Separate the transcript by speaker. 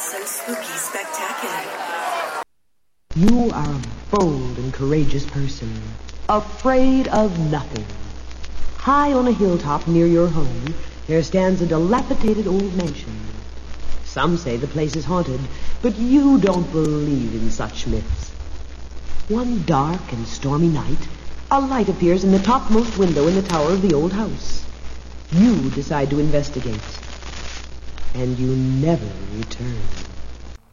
Speaker 1: so spooky spectacular.
Speaker 2: You are a bold and courageous person, afraid of nothing. High on a hilltop near your home, there stands a dilapidated old mansion. Some say the place is haunted, but you don't believe in such myths. One dark and stormy night, a light appears in the topmost window in the tower of the old house. You decide to investigate, and you never return.